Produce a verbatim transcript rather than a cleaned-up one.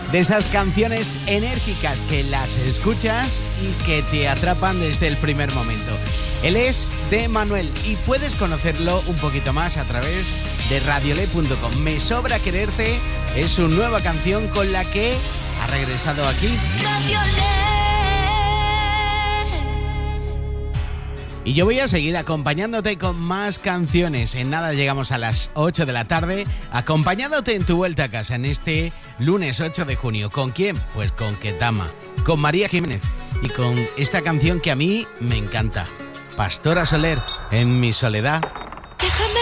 De esas canciones enérgicas que las escuchas y que te atrapan desde el primer momento. Él es de Manuel y puedes conocerlo un poquito más a través de radiole punto com. Me sobra quererte es su nueva canción con la que ha regresado aquí. Y yo voy a seguir acompañándote con más canciones. En nada llegamos a las ocho de la tarde, acompañándote en tu vuelta a casa en este lunes ocho de junio. ¿Con quién? Pues con Ketama, con María Jiménez y con esta canción que a mí me encanta. Pastora Soler, En mi soledad.